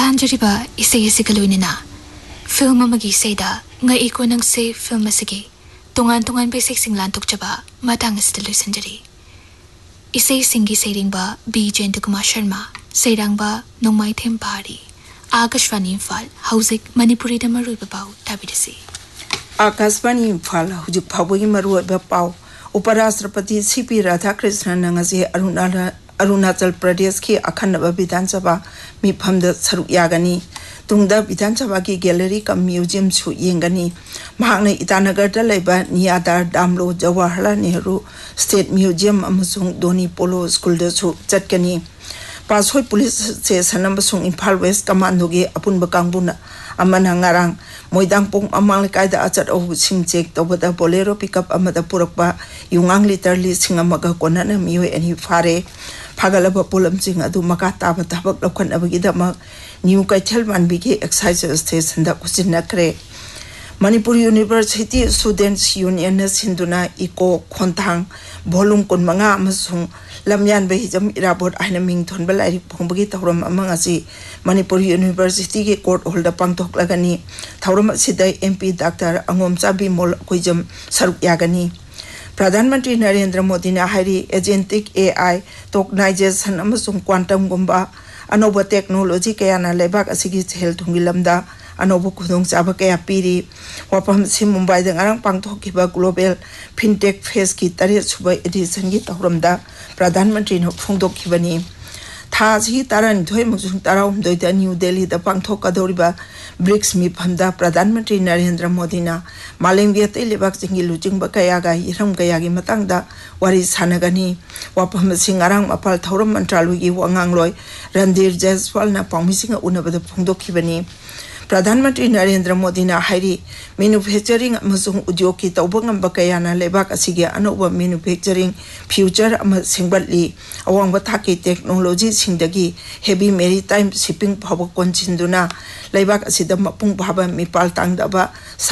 तांजरिबा इसे सिगलोइना film अमगी सेदा nga iko nang se film asigi tongan basic singlan tokchaba matang stilu sanjari isei singi seiring ba B Jayant Kumar Sharma seirang ba nongmai them pari Akashvani Imphal hauzik Manipuri da marui ba pau tabidasi Akashvani Imphal hujik phawagi marui ba pau Uparashtrapati CP Radhakrishnan ngasi Arunachal Pradesh ki Akhanaba Vidhan Sabha mifhamda saruk yagani tungda Vidhan Sabha ki gallery ka museum chu yengani mahakna Itanagar da laiba Niyadar Damlo Jawaharlal Nehru State Museum amasung Doni Polo School da chu chatkani Pasoi Police Station amasung Imphal West Commando gi apunba kangbuna amana ngarang moidang pong amang kaida achat o sing check tobada bolero pickup amada purakba yungang literally singamaga konana miyo ani fare phagalaba polam sing adu maka taba tabak lokhan abagi dama new kaithal manbigi exercise station da kusinna kre Manipur University Students Union na sinduna iko khontang volume kon manga amasung lamyan behijam irabot aina ming thon balai phongbagi tawram amang asi Manipur University ke court holder pangthok lagani thawram sidai MP Dr. Angom Chabi Mol koijam saruk yagani Pradhan Mantri Narendra Modi na hari agentic AI tokenization amasung quantum gumba anoba technology kaya na lebak asigi hel thungilamda anobo khudong chaba kaya piri wapam sim Mumbai da ngarang pangthokiba global fintech face ki tare suba edition gi tawramda Pradhan Mantri no phongdokhibani tha ji taran thoi mujung tarawum doida New Delhi da pangthokadoriba BRICS mifhamda Pradhan Mantri Narendra Modi na malemgi atai lebak jingi lujingba kaya ga hiram kaya gi matangda wari sanagani wapam singarang mapal thawram mantralu gi wangangloi Randir Jaiswal na pangmisinga unabada phongdokhibani Pradhan Mantri Narendra Modi na hairi manufacturing amasung udyog ki tawbangam bakayana lebak asigi anoba manufacturing future ama singbatli awangba thaki technology singdagi heavy maritime shipping phawa konchinduna lebak asida mapung phaba mipal tangdaba